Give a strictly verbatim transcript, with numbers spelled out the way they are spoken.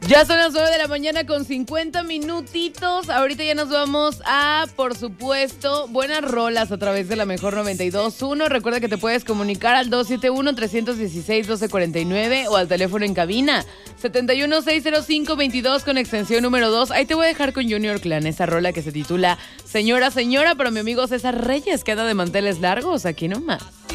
Ya son las nueve de la mañana con cincuenta minutitos. Ahorita ya nos vamos a, por supuesto, buenas rolas a través de la mejor noventa y dos punto uno. Recuerda que te puedes comunicar al dos siete uno, tres uno seis, uno dos cuatro nueve o al teléfono en cabina siete uno, seis cero cinco, veintidós con extensión número dos. Ahí te voy a dejar con Junior Clan esa rola que se titula Señora, Señora, para mi amigo César Reyes, que anda de manteles largos aquí nomás.